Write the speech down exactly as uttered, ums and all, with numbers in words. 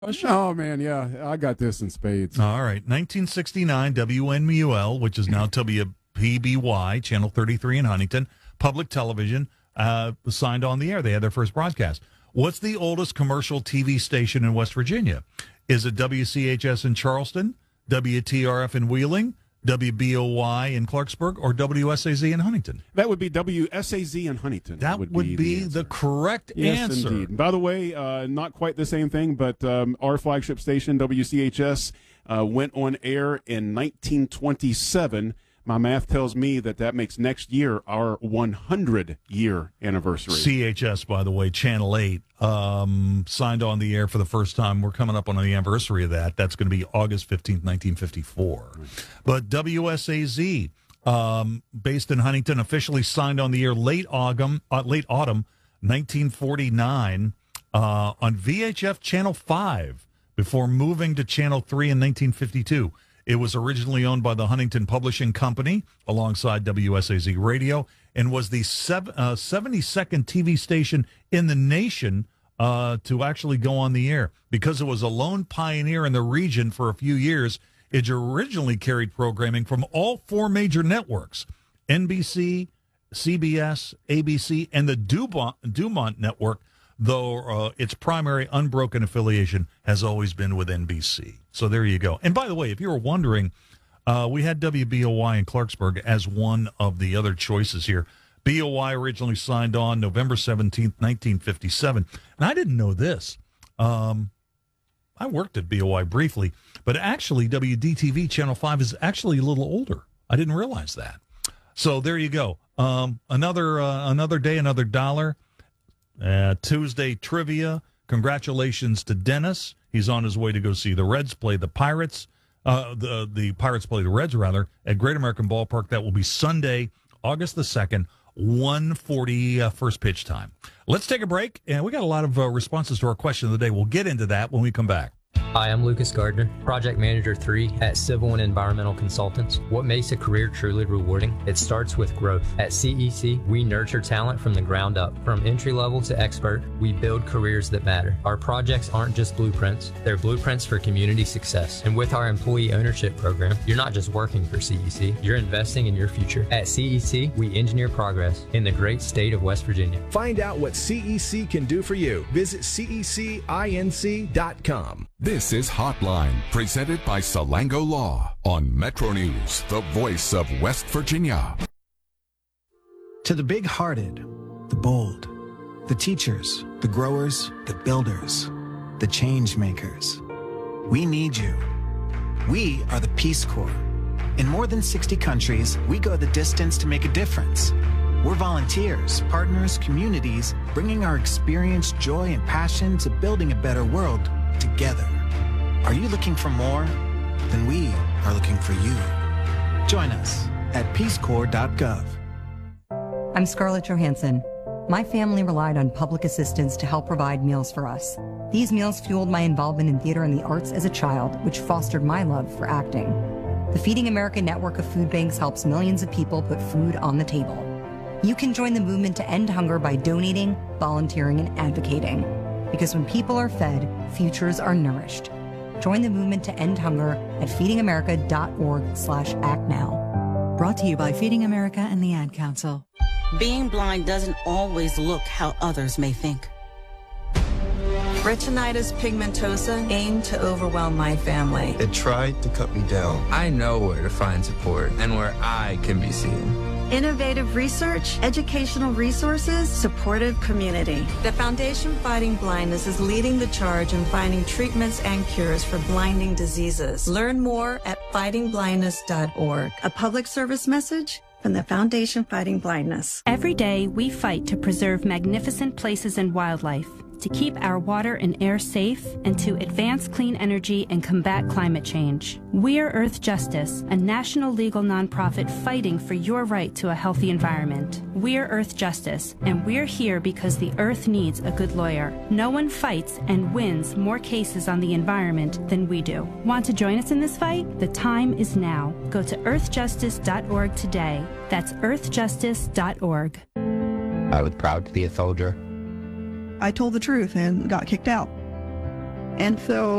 Oh, man, yeah, I got this in spades. All right. nineteen sixty-nine, W N M U L, which is now W P B Y, Channel thirty-three in Huntington, public television, uh, signed on the air. They had their first broadcast. What's the oldest commercial T V station in West Virginia? Is it W C H S in Charleston, W T R F in Wheeling, W B O Y in Clarksburg, or W S A Z in Huntington? That would be W S A Z in Huntington. That would, would be, be the, the correct yes, answer. Indeed. And by the way, uh, not quite the same thing, but um, our flagship station, W C H S, uh, went on air in nineteen twenty-seven. My math tells me that that makes next year our one hundred year anniversary. C H S, by the way, Channel eight, um, signed on the air for the first time. We're coming up on the anniversary of that. That's going to be August fifteenth, nineteen fifty-four. Right. But W S A Z, um, based in Huntington, officially signed on the air late autumn, uh, late autumn nineteen forty-nine uh, on V H F Channel five before moving to Channel three in nineteen fifty-two. It was originally owned by the Huntington Publishing Company alongside W S A Z Radio and was the sev- uh, seventy-second T V station in the nation uh, to actually go on the air. Because it was a lone pioneer in the region for a few years, it originally carried programming from all four major networks, N B C, C B S, A B C, and the Dumont, Dumont Network, though uh, its primary unbroken affiliation has always been with N B C. So there you go. And by the way, if you were wondering, uh, we had W B O Y in Clarksburg as one of the other choices here. B O Y originally signed on November seventeenth, nineteen fifty-seven. And I didn't know this. Um, I worked at B O Y briefly, but actually W D T V Channel five is actually a little older. I didn't realize that. So there you go. Um, another uh, another day, another dollar. Uh, Tuesday trivia. Congratulations to Dennis. He's on his way to go see the Reds play the Pirates. Uh, the the Pirates play the Reds, rather, at Great American Ballpark. That will be Sunday, August the second, one forty uh, first pitch time. Let's take a break, and we got a lot of uh, responses to our question of the day. We'll get into that when we come back. Hi, I'm Lucas Gardner, Project Manager three at Civil and Environmental Consultants. What makes a career truly rewarding? It starts with growth. At C E C, we nurture talent from the ground up. From entry level to expert, we build careers that matter. Our projects aren't just blueprints, they're blueprints for community success. And with our employee ownership program, you're not just working for C E C, you're investing in your future. At C E C, we engineer progress in the great state of West Virginia. Find out what C E C can do for you. Visit C E C inc dot com. This is Hotline, presented by Salango Law on Metro News, the voice of West Virginia. To the big-hearted, the bold, the teachers, the growers, the builders, the change makers, we need you. We are the Peace Corps. In more than sixty countries, we go the distance to make a difference. We're volunteers, partners, communities, bringing our experience, joy, and passion to building a better world together. Are you looking for more? Then we are looking for you. Join us at peace corps dot gov. I'm Scarlett Johansson. My family relied on public assistance to help provide meals for us. These meals fueled my involvement in theater and the arts as a child, which fostered my love for acting. The Feeding America network of food banks helps millions of people put food on the table. You can join the movement to end hunger by donating, volunteering, and advocating. Because when people are fed, futures are nourished. Join the movement to end hunger at feeding america dot org slash act now. Brought to you by Feeding America and the Ad Council. Being blind doesn't always look how others may think. Retinitis pigmentosa aimed to overwhelm my family. It tried to cut me down. I know where to find support and where I can be seen. Innovative research, educational resources, supportive community. The Foundation Fighting Blindness is leading the charge in finding treatments and cures for blinding diseases. Learn more at fighting blindness dot org. A public service message from the Foundation Fighting Blindness. Every day, we fight to preserve magnificent places and wildlife, to keep our water and air safe, and to advance clean energy and combat climate change. We're Earth Justice, a national legal nonprofit fighting for your right to a healthy environment. We're Earth Justice, and we're here because the Earth needs a good lawyer. No one fights and wins more cases on the environment than we do. Want to join us in this fight? The time is now. Go to earth justice dot org today. That's earth justice dot org. I was proud to be a soldier. I told the truth and got kicked out. And so